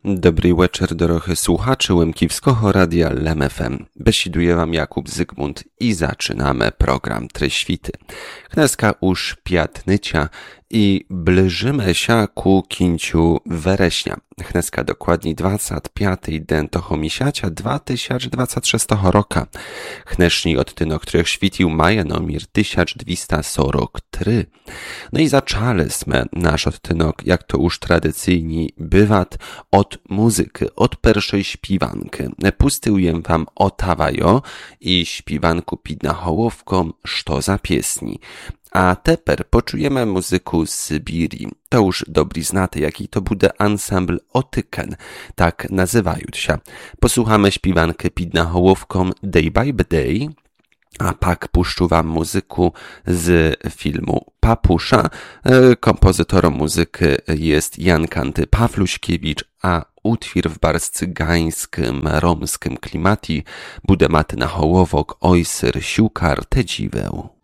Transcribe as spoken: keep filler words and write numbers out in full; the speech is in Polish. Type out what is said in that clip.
Dobry wieczór, drodzy słuchacze Łemkiwskiego Radia Lem F M. Besiduje wam Jakub Zygmunt i zaczynamy program Treświty. Kneska już piatnycia i bliżymy się ku kinciu wereśnia. Kneska dokładnie dwudziesty piąty den toho miesiąca dwa tysiące dwudziestego szóstego roku. Kneszni odtynok, których świecił maja numer tysiąc dwieście czterdzieści trzy. No i zaczęliśmy nasz odtynok, jak to już tradycyjnie bywa, od muzyki, od pierwszej śpiwanki. Pustyłem wam Otawajo i śpiwanku pід Hołowką, što za piesni. A teper poczujemy muzyku z Sybirii. To już dobry znaty, jaki to bude ansambl Otyken, tak nazywają się. Posłuchamy śpiwankę pід Hołowką Day by Day, a pak puszczu wam muzyku z filmu Papusza. Kompozytorem muzyki jest Jan Kanty Pawluśkiewicz, a utwór w barcygańskim, romskim klimacie bude maty na Hołowok ojsyr siukar te dziweł.